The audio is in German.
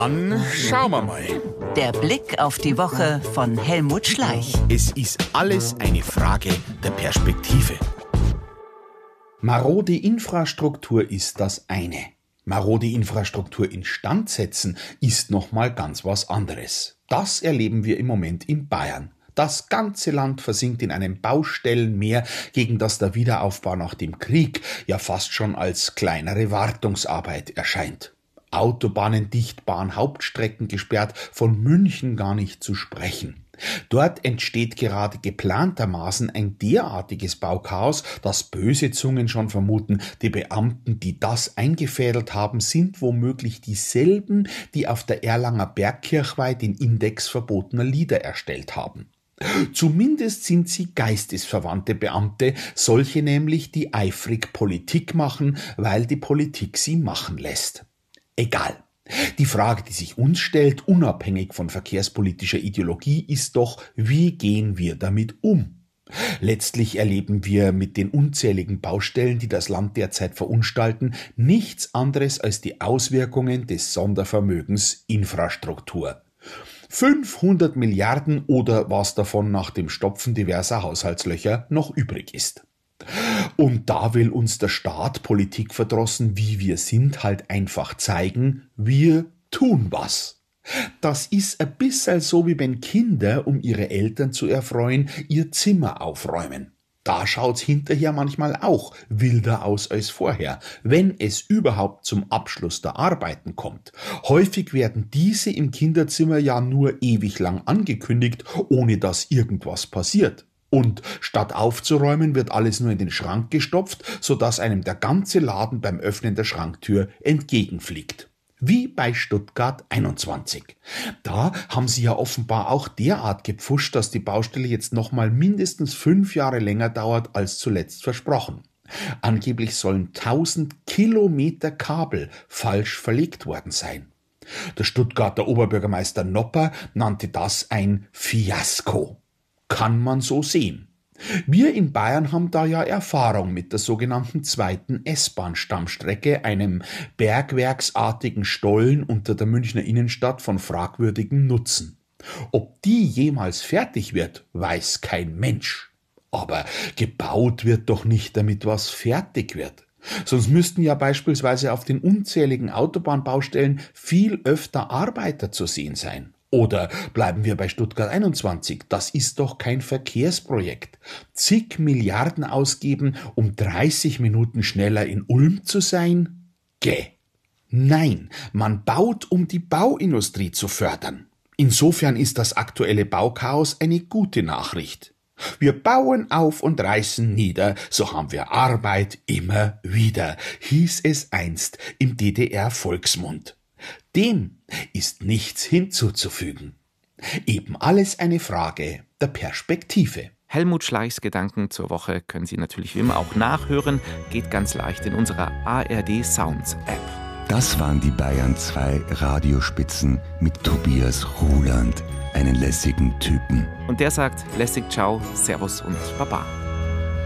Dann schauen wir mal. Der Blick auf die Woche von Helmut Schleich. Es ist alles eine Frage der Perspektive. Marode Infrastruktur ist das eine. Marode Infrastruktur instand setzen ist nochmal ganz was anderes. Das erleben wir im Moment in Bayern. Das ganze Land versinkt in einem Baustellenmeer, gegen das der Wiederaufbau nach dem Krieg ja fast schon als kleinere Wartungsarbeit erscheint. Autobahnen dicht, Bahnhauptstrecken gesperrt, von München gar nicht zu sprechen. Dort entsteht gerade geplantermaßen ein derartiges Bauchaos, dass böse Zungen schon vermuten, die Beamten, die das eingefädelt haben, sind womöglich dieselben, die auf der Erlanger Bergkirchweih den Index verbotener Lieder erstellt haben. Zumindest sind sie geistesverwandte Beamte, solche nämlich, die eifrig Politik machen, weil die Politik sie machen lässt. Egal. Die Frage, die sich uns stellt, unabhängig von verkehrspolitischer Ideologie, ist doch, wie gehen wir damit um? Letztlich erleben wir mit den unzähligen Baustellen, die das Land derzeit verunstalten, nichts anderes als die Auswirkungen des Sondervermögens Infrastruktur. 500 Milliarden oder was davon nach dem Stopfen diverser Haushaltslöcher noch übrig ist. Und da will uns der Staat, politikverdrossen wie wir sind, halt einfach zeigen, wir tun was. Das ist ein bisschen so, wie wenn Kinder, um ihre Eltern zu erfreuen, ihr Zimmer aufräumen. Da schaut's hinterher manchmal auch wilder aus als vorher, wenn es überhaupt zum Abschluss der Arbeiten kommt. Häufig werden diese im Kinderzimmer ja nur ewig lang angekündigt, ohne dass irgendwas passiert. Und statt aufzuräumen, wird alles nur in den Schrank gestopft, sodass einem der ganze Laden beim Öffnen der Schranktür entgegenfliegt. Wie bei Stuttgart 21. Da haben sie ja offenbar auch derart gepfuscht, dass die Baustelle jetzt nochmal mindestens 5 Jahre länger dauert als zuletzt versprochen. Angeblich sollen 1000 Kilometer Kabel falsch verlegt worden sein. Der Stuttgarter Oberbürgermeister Nopper nannte das ein Fiasko. Kann man so sehen. Wir in Bayern haben da ja Erfahrung mit der sogenannten zweiten S-Bahn-Stammstrecke, einem bergwerksartigen Stollen unter der Münchner Innenstadt von fragwürdigem Nutzen. Ob die jemals fertig wird, weiß kein Mensch. Aber gebaut wird doch nicht, damit was fertig wird. Sonst müssten ja beispielsweise auf den unzähligen Autobahnbaustellen viel öfter Arbeiter zu sehen sein. Oder bleiben wir bei Stuttgart 21, das ist doch kein Verkehrsprojekt. Zig Milliarden ausgeben, um 30 Minuten schneller in Ulm zu sein? Nein, man baut, um die Bauindustrie zu fördern. Insofern ist das aktuelle Bauchaos eine gute Nachricht. Wir bauen auf und reißen nieder, so haben wir Arbeit immer wieder, hieß es einst im DDR-Volksmund. Dem ist nichts hinzuzufügen. Eben alles eine Frage der Perspektive. Helmut Schleichs Gedanken zur Woche können Sie natürlich wie immer auch nachhören. Geht ganz leicht in unserer ARD Sounds App. Das waren die Bayern 2 Radiospitzen mit Tobias Ruland, einen lässigen Typen. Und der sagt lässig Ciao, Servus und Baba.